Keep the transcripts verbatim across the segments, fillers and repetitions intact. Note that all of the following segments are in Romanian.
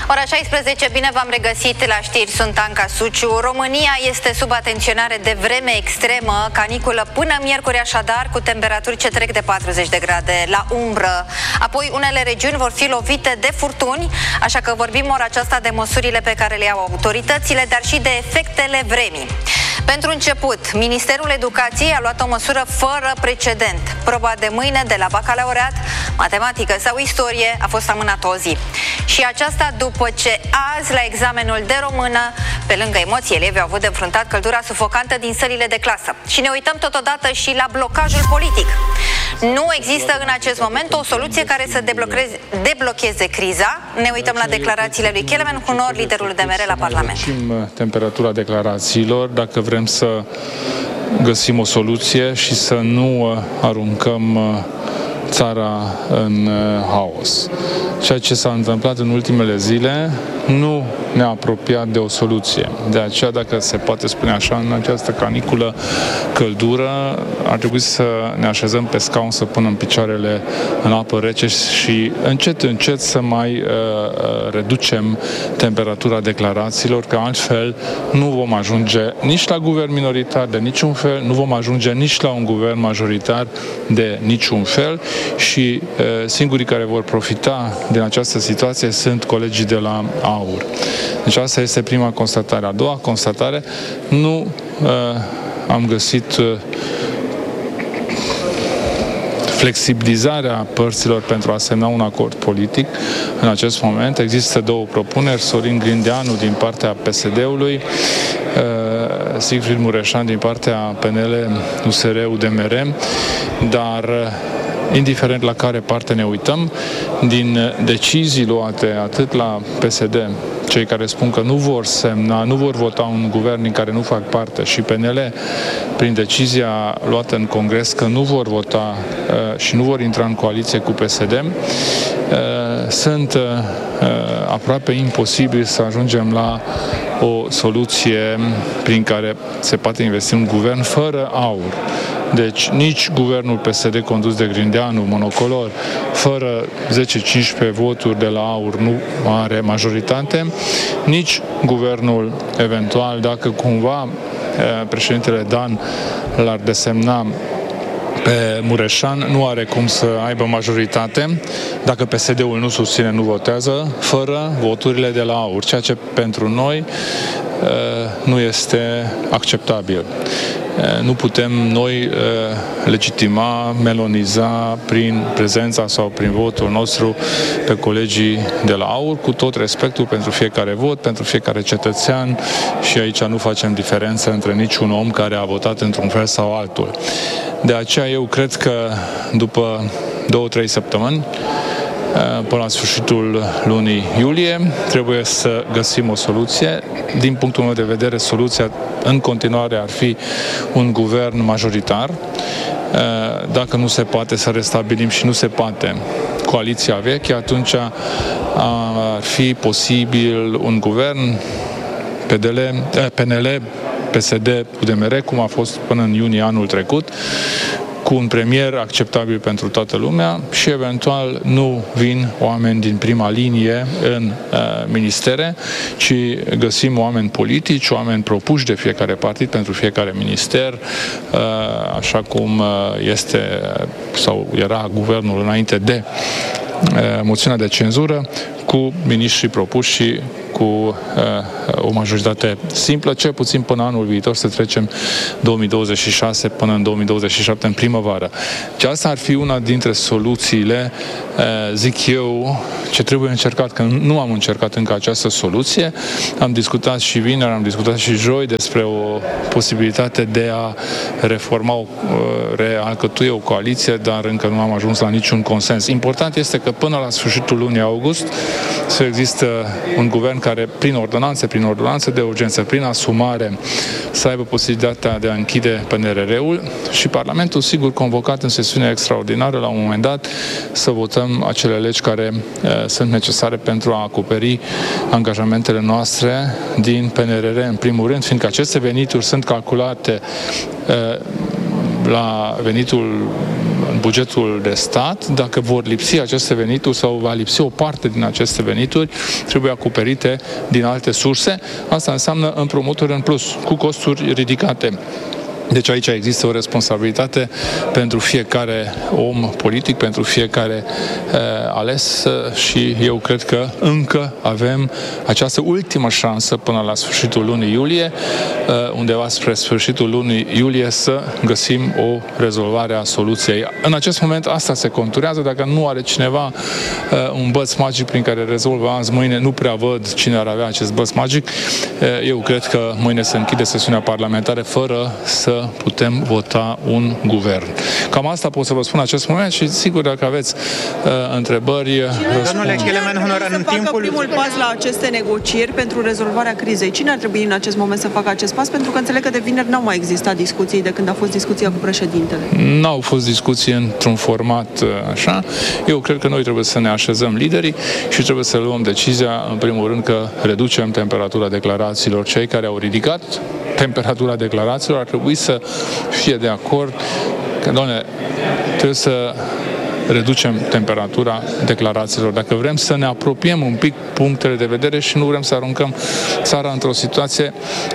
Ora șaisprezece, bine v-am regăsit la știri, sunt Anca Suciu. România este sub atenționare de vreme extremă, caniculă până miercuri așadar, cu temperaturi ce trec de patruzeci de grade la umbră. Apoi unele regiuni vor fi lovite de furtuni, așa că vorbim ora aceasta de măsurile pe care le iau autoritățile, dar și de efectele vremii. Pentru început, Ministerul Educației a luat o măsură fără precedent. Proba de mâine de la bacalaureat, matematică sau istorie a fost amânată o zi. Și aceasta după ce azi, la examenul de română, pe lângă emoții, elevii au avut de înfruntat căldura sufocantă din sălile de clasă. Și ne uităm totodată și la blocajul politic. Nu există în acest moment o soluție care să deblocheze, deblocheze criza. Ne uităm la declarațiile lui Kelemen Hunor, liderul D M R la Parlament. Temperatura declarațiilor, dacă vrem să găsim o soluție și să nu aruncăm țara în haos. Ceea ce s-a întâmplat în ultimele zile nu ne-a apropiat de o soluție. De aceea, dacă se poate spune așa, în această caniculă, căldură, ar trebui să ne așezăm pe scaun, să punem picioarele în apă rece și încet, încet să mai uh, reducem temperatura declarațiilor, că altfel nu vom ajunge nici la guvern minoritar de niciun fel, nu vom ajunge nici la un guvern majoritar de niciun fel și uh, singurii care vor profita din această situație sunt colegii de la AUR. Deci asta este prima constatare. A doua constatare, nu uh, am găsit uh, flexibilizarea părților pentru a semna un acord politic. În acest moment există două propuneri, Sorin Grindeanu din partea P S D-ului, uh, Sigfrid Mureșan din partea P N L, U S R, U D M R, dar uh, indiferent la care parte ne uităm, din decizii luate atât la P S D, cei care spun că nu vor semna, nu vor vota un guvern din care nu fac parte, și P N L, prin decizia luată în Congres că nu vor vota uh, și nu vor intra în coaliție cu P S D, uh, sunt uh, aproape imposibil să ajungem la o soluție prin care se poate investi un guvern fără AUR. Deci nici guvernul P S D condus de Grindeanu, monocolor, fără zece cincisprezece voturi de la AUR nu are majoritate, nici guvernul eventual, dacă cumva președintele Dan l-ar desemna pe Mureșan, nu are cum să aibă majoritate. Dacă P S D-ul nu susține, nu votează, fără voturile de la AUR, ceea ce pentru noi nu este acceptabil. Nu putem noi legitima, meloniza prin prezența sau prin votul nostru pe colegii de la AUR, cu tot respectul pentru fiecare vot, pentru fiecare cetățean, și aici nu facem diferență între niciun om care a votat într-un fel sau altul. De aceea eu cred că după două, trei săptămâni, până la sfârșitul lunii iulie, trebuie să găsim o soluție. Din punctul meu de vedere, soluția în continuare ar fi un guvern majoritar. Dacă nu se poate să restabilim și nu se poate coaliția veche, atunci ar fi posibil un guvern P D L, P N L, P S D, U D M R, cum a fost până în iunie anul trecut, cu un premier acceptabil pentru toată lumea și eventual nu vin oameni din prima linie în uh, ministere, ci găsim oameni politici, oameni propuși de fiecare partid pentru fiecare minister, uh, așa cum este sau era guvernul înainte de uh, moțiunea de cenzură, cu miniștri propuși și cu uh, o majoritate simplă, cel puțin până anul viitor, să trecem două mii douăzeci și șase până în două mii douăzeci și șapte în primăvară. Și asta ar fi una dintre soluțiile, uh, zic eu, ce trebuie încercat, că nu am încercat încă această soluție. Am discutat și vineri, am discutat și joi despre o posibilitate de a reforma, o, realcătui o coaliție, dar încă nu am ajuns la niciun consens. Important este că până la sfârșitul lunii august să există un guvern care, prin ordonanțe, prin ordonanțe de urgență, prin asumare, să aibă posibilitatea de a închide P N R R-ul și Parlamentul, sigur, convocat în sesiune extraordinară la un moment dat, să votăm acele legi care uh, sunt necesare pentru a acoperi angajamentele noastre din P N R R, în primul rând, fiindcă aceste venituri sunt calculate uh, la venitul bugetul de stat. Dacă vor lipsi aceste venituri sau va lipsi o parte din aceste venituri, trebuie acoperite din alte surse. Asta înseamnă împrumuturi în plus, cu costuri ridicate. Deci aici există o responsabilitate pentru fiecare om politic, pentru fiecare uh, ales uh, și eu cred că încă avem această ultimă șansă până la sfârșitul lunii iulie, uh, undeva spre sfârșitul lunii iulie, să găsim o rezolvare a soluției. În acest moment asta se conturează. Dacă nu are cineva uh, un băț magic prin care rezolvă azi, mâine, nu prea văd cine ar avea acest băț magic. Uh, eu cred că mâine se închide sesiunea parlamentară fără să putem vota un guvern. Cam asta pot să vă spun în acest moment și sigur dacă aveți uh, întrebări... Domnule Kelemen, Honor, în facă timpul... primul pas la aceste negocieri pentru rezolvarea crizei. Cine ar trebui în acest moment să facă acest pas? Pentru că înțeleg că de vineri n-au mai existat discuții de când a fost discuția cu președintele. N-au fost discuții într-un format așa. Eu cred că noi trebuie să ne așezăm liderii și trebuie să luăm decizia, în primul rând, că reducem temperatura declarațiilor. Cei care au ridicat temperatura declarațiilor ar trebui să fie de acord că, doamne, trebuie să reducem temperatura declarațiilor. Dacă vrem să ne apropiem un pic punctele de vedere și nu vrem să aruncăm țara într-o situație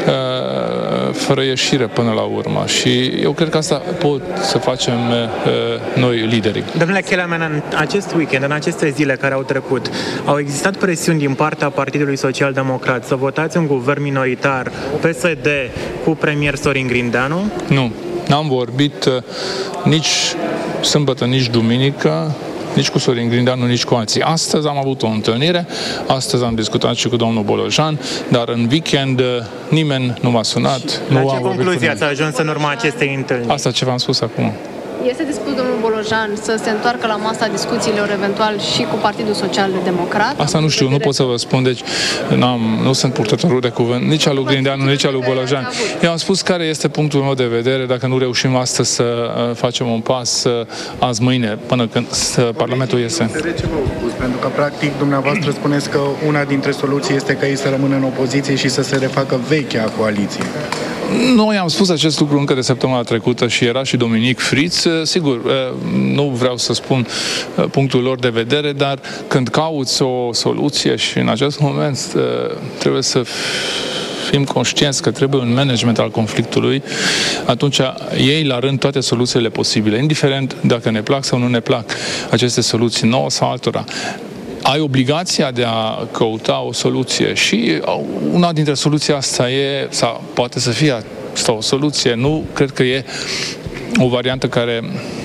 uh, fără ieșire până la urmă. Și eu cred că asta pot să facem uh, noi liderii. Domnule Kelemen, în acest weekend, în aceste zile care au trecut, au existat presiuni din partea Partidului Social Democrat să votați un guvern minoritar P S D cu premier Sorin Grindeanu? Nu. N-am vorbit uh, nici sâmbătă, nici duminică, nici cu Sorin Grindeanu, nici cu alții. Astăzi am avut o întâlnire, astăzi am discutat și cu domnul Bolojan, dar în weekend nimeni nu m-a sunat. La nu ce am concluzie ați ajuns în urma acestei întâlniri? Asta ce v-am spus acum. Este dispus domnul Bolojan să se întoarcă la masa discuțiilor eventual și cu Partidul Social Democrat? Asta nu știu, nu pot să vă spun, deci n-am, nu sunt purtătorul de cuvânt, nici al lui Grindeanu, nici al lui Bolojan. Eu am spus care este punctul meu de vedere, dacă nu reușim astăzi să facem un pas azi mâine, până când Parlamentul iese. Pentru că, practic, dumneavoastră spuneți că una dintre soluții este ca ei să rămână în opoziție și să se refacă vechea coaliție. Noi am spus acest lucru încă de săptămâna trecută și era și Dominic Friț. Sigur, nu vreau să spun punctul lor de vedere, dar când cauți o soluție și în acest moment trebuie să fim conștienți că trebuie un management al conflictului, atunci ei la rând toate soluțiile posibile, indiferent dacă ne plac sau nu ne plac aceste soluții nouă sau altora. Ai obligația de a căuta o soluție și una dintre soluții asta e, sau poate să fie asta o soluție, nu cred că e o variantă care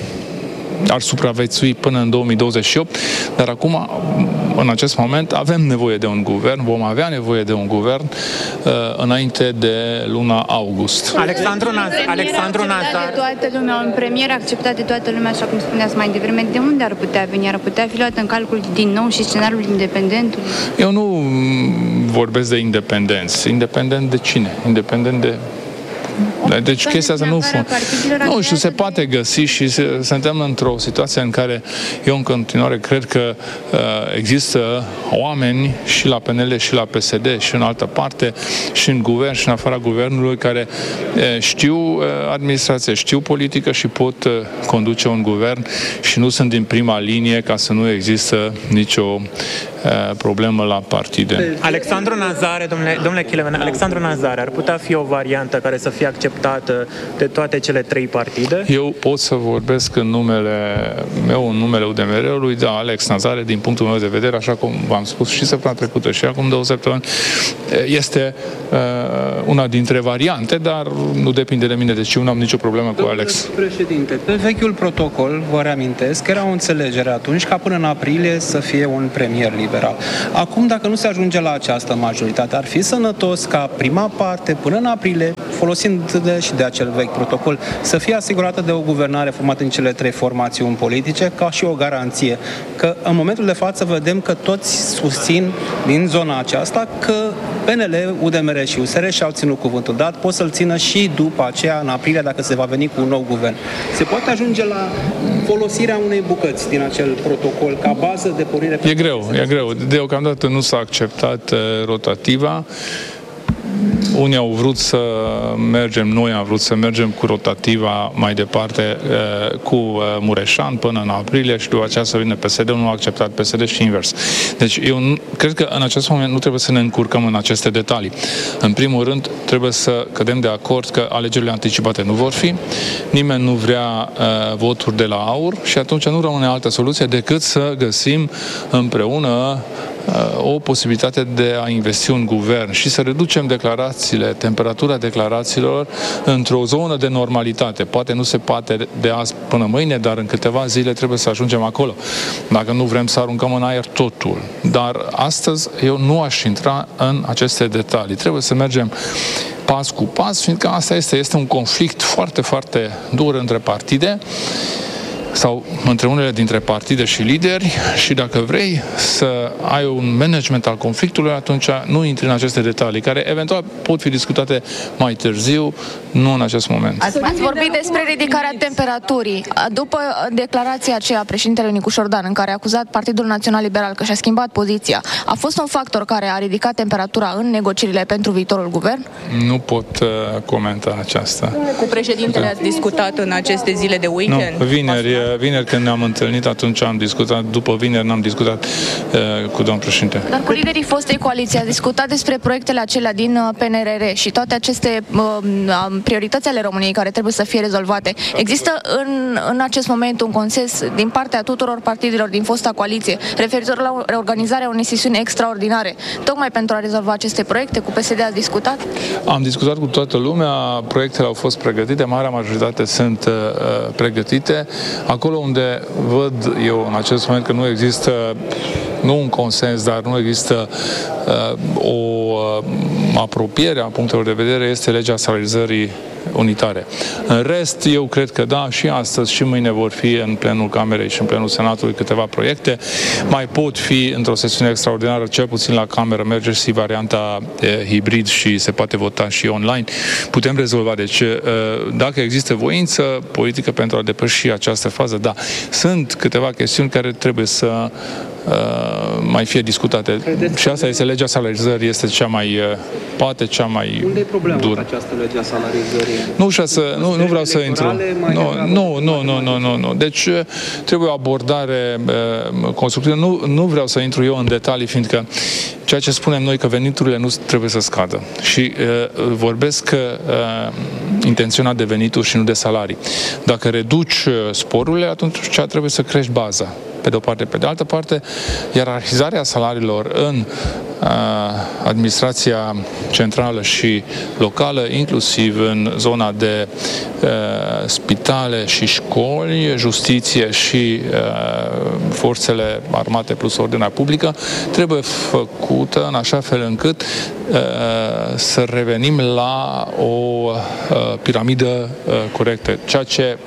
ar supraviețui până în două mii douăzeci și opt, dar acum, în acest moment, avem nevoie de un guvern, vom avea nevoie de un guvern uh, înainte de luna august. Alexandru Nazar, Alexandru Nazar. De toată lumea, un premier acceptat de toată lumea, așa cum spuneați mai devreme, de unde ar putea veni? Ar putea fi luat în calcul din nou și scenariul independentului? Eu nu vorbesc de independenți. Independent de cine? Independent de... Deci chestia asta nu Nu știu, se poate găsi și se, suntem într-o situație în care eu în continuare cred că uh, există oameni și la P N L și la P S D și în altă parte și în guvern și în afara guvernului care uh, știu uh, administrație, știu politică și pot uh, conduce un guvern și nu sunt din prima linie ca să nu există nicio uh, problemă la partide. Alexandru Nazare, domnule, domnule Kelemen, Alexandru Nazare ar putea fi o variantă care să fie acceptată de toate cele trei partide? Eu pot să vorbesc în numele meu, în numele U D M R-ului, da, Alex Nazare, din punctul meu de vedere, așa cum v-am spus și săptămâna trecută și acum două săptămâni, este uh, una dintre variante, dar nu depinde de mine, deci eu nu am nicio problemă cu Alex. Președinte, pe vechiul protocol, vă reamintesc, că era o înțelegere atunci ca până în aprilie să fie un premier liberal. Acum, dacă nu se ajunge la această majoritate, ar fi sănătos ca prima parte, până în aprilie, folosind de, și de acel vechi protocol, să fie asigurată de o guvernare formată în cele trei formațiuni politice, ca și o garanție. Că în momentul de față vedem că toți susțin din zona aceasta că P N L, U D M R și U S R și-au ținut cuvântul dat, pot să-l țină și după aceea, în aprilie, dacă se va veni cu un nou guvern. Se poate ajunge la folosirea unei bucăți din acel protocol ca bază de pornire? E greu, e greu. Deocamdată nu s-a acceptat uh, rotativa. unii au vrut să mergem, noi am vrut să mergem cu rotativa mai departe cu Mureșan până în aprilie și după aceea să vină P S D-ul, nu a acceptat P S D și invers. Deci eu nu, cred că în acest moment nu trebuie să ne încurcăm în aceste detalii. În primul rând, trebuie să cădem de acord că alegerile anticipate nu vor fi, nimeni nu vrea uh, voturi de la AUR și atunci nu rămâne altă soluție decât să găsim împreună o posibilitate de a investi un guvern și să reducem declarațiile, temperatura declarațiilor într-o zonă de normalitate. Poate nu se poate de azi până mâine, dar în câteva zile trebuie să ajungem acolo. Dacă nu vrem să aruncăm în aer totul. Dar astăzi eu nu aș intra în aceste detalii. Trebuie să mergem pas cu pas, fiindcă asta este, este un conflict foarte, foarte dur între partide sau între unele dintre partide și lideri și dacă vrei să ai un management al conflictului, atunci nu intri în aceste detalii, care eventual pot fi discutate mai târziu, nu în acest moment. Ați, ați vorbit despre ridicarea temperaturii. După declarația aceea a președintelui Nicu Șordan, în care a acuzat Partidul Național Liberal că și-a schimbat poziția, a fost un factor care a ridicat temperatura în negocierile pentru viitorul guvern? Nu pot uh, comenta aceasta. Cu președintele ați discutat în aceste zile de weekend? Nu, vineri, vineri când ne-am întâlnit, atunci am discutat, după vineri n-am discutat uh, cu domnul președinte. Dar cu liderii fostei coaliții a discutat despre proiectele acelea din uh, P N R R și toate aceste uh, priorități ale României care trebuie să fie rezolvate. Există în, în acest moment un consens din partea tuturor partidelor din fosta coaliție referitor la reorganizarea unei sesiuni extraordinare, tocmai pentru a rezolva aceste proiecte? Cu P S D ați discutat? Am discutat cu toată lumea, proiectele au fost pregătite, marea majoritate sunt uh, pregătite. Acolo unde văd eu în acest moment că nu există, nu un consens, dar nu există uh, o uh, apropiere a punctelor de vedere, este legea salarizării unitare. În rest, eu cred că da, și astăzi și mâine vor fi în plenul Camerei și în plenul Senatului câteva proiecte. Mai pot fi într-o sesiune extraordinară, cel puțin la Cameră, merge și varianta eh, hibrid și se poate vota și online. Putem rezolva. Deci, eh, dacă există voință politică pentru a depăși această fază, da. Sunt câteva chestiuni care trebuie să Uh, mai fie discutate. Credeți și asta este legea salarizării, este cea mai, uh, poate cea mai Unde e problema dură. cu această lege a salarizării? Nu, să, nu, nu vreau să intru. Nu, nu, nu, nu, nu, nu, nu. Deci trebuie o abordare uh, constructivă. Nu, nu vreau să intru eu în detalii, fiindcă ceea ce spunem noi că veniturile nu trebuie să scadă. Și uh, vorbesc uh, intenționat de venituri și nu de salarii. Dacă reduci uh, sporurile, atunci trebuie să crești baza. Pe de o parte, pe de altă parte, ierarhizarea salariilor în uh, administrația centrală și locală, inclusiv în zona de uh, spitale și școli, justiție și uh, forțele armate plus ordinea publică, trebuie făcută în așa fel încât uh, să revenim la o uh, piramidă uh, corectă, ceea ce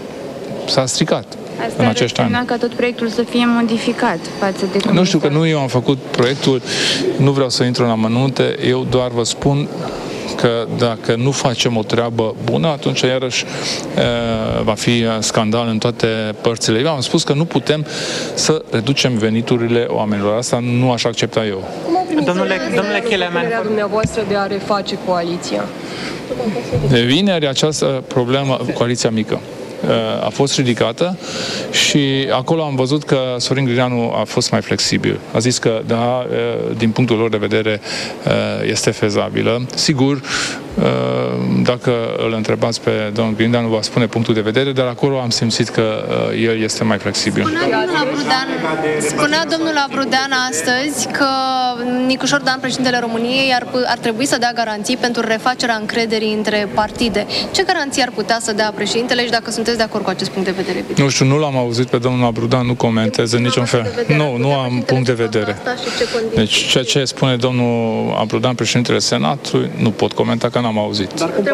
s-a stricat. Asta în acești ani. ca tot proiectul să fie modificat față de... Nu știu, că nu eu am făcut proiectul, nu vreau să intru în amănunte, eu doar vă spun că dacă nu facem o treabă bună, atunci iarăși e, va fi scandal în toate părțile. Eu am spus că nu putem să reducem veniturile oamenilor. Asta nu aș accepta eu. Domnule, domnule Chelemen, dumneavoastră de a reface coaliția? De vineri această problemă, coaliția mică, a fost ridicată și acolo am văzut că Sorin Grindeanu a fost mai flexibil. A zis că, da, din punctul lor de vedere este fezabilă. Sigur, dacă îl întrebați pe domnul Grindeanu, va spune punctul de vedere, dar acolo am simțit că el este mai flexibil. Spunea domnul Abrudean, spunea domnul Abrudean astăzi că Nicu Șordan, președintele României, ar, ar trebui să dea garanții pentru refacerea încrederii între partide. Ce garanții ar putea să dea președintele și dacă sunteți de acord cu acest punct de vedere? Nu știu, nu l-am auzit pe domnul Abrudean, nu comentez în niciun fel. Nu, nu am punct de vedere. Deci ceea ce spune domnul Abrudean, președintele Senatului, nu pot comenta că n-am auzit.